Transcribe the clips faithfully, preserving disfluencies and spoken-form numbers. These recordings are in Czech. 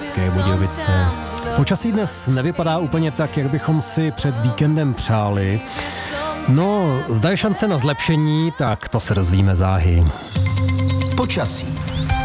České Budějovice. Počasí dnes nevypadá úplně tak, jak bychom si před víkendem přáli. No, zda je šance na zlepšení, tak to se dozvíme záhy. Počasí.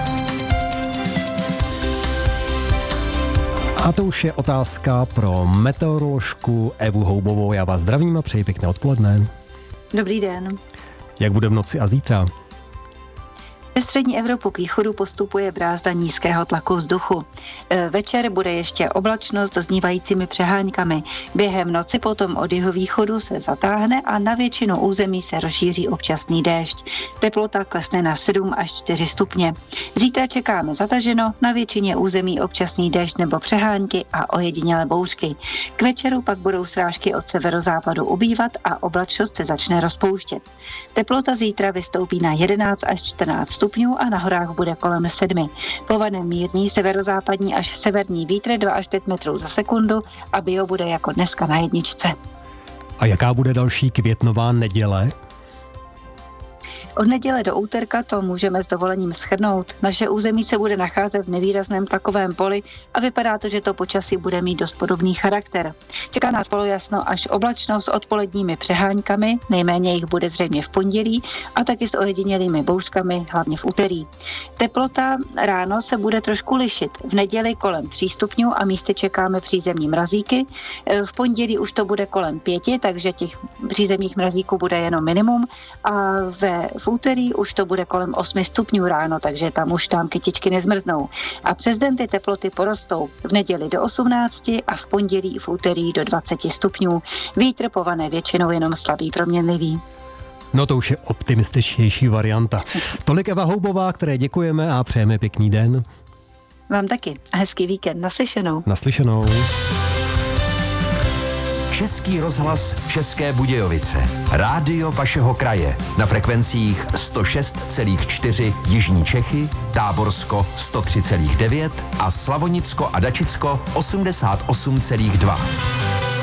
A to už je otázka pro meteoroložku Evu Houbovou. Já vás zdravím a přeji pěkné odpoledne. Dobrý den. Jak bude v noci a zítra? Ve střední Evropu k východu postupuje brázda nízkého tlaku vzduchu. Večer bude ještě oblačnost doznívajícími přeháňkami. Během noci potom od jihovýchodu se zatáhne a na většinu území se rozšíří občasný déšť. Teplota klesne na sedm až čtyři stupně. Zítra čekáme zataženo, na většině území občasný déšť nebo přehánky a ojedinělé bouřky. K večeru pak budou srážky od severozápadu ubývat a oblačnost se začne rozpouštět. Teplota zítra vystoupí na jedenáct až čtrnáct stupňů a na horách bude kolem sedmi. Povane mírný severozápadní až severní vítr dva až pět metrů za sekundu a bio bude jako dneska na jedničce. A jaká bude další květnová neděle? Od neděle do úterka to můžeme s dovolením shrnout. Naše území se bude nacházet v nevýrazném tlakovém poli a vypadá to, že to počasí bude mít dost podobný charakter. Čeká nás polojasno až oblačnost s odpoledními přeháňkami, nejméně jich bude zřejmě v pondělí a taky s ojedinělými bouřkami, hlavně v úterý. Teplota ráno se bude trošku lišit. V neděli kolem tří stupňů a místy čekáme přízemní mrazíky. V pondělí už to bude kolem pěti, takže těch přízemních mrazíků bude jenom minimum a ve V úterý už to bude kolem osmi stupňů ráno, takže tam už tam kytičky nezmrznou. A přes den ty teploty porostou. V neděli do osmnácti a v pondělí v úterý do dvaceti stupňů. Vítr povane většinou jenom slabý proměnlivý. No to už je optimističtější varianta. Tolik Eva Houbová, které děkujeme a přejeme pěkný den. Vám taky a hezký víkend. Naslyšenou. Naslyšenou. Český rozhlas České Budějovice. Rádio vašeho kraje. Na frekvencích sto šest celá čtyři Jižní Čechy, Táborsko sto tři celá devět a Slavonicko a Dačicko osmdesát osm celá dva.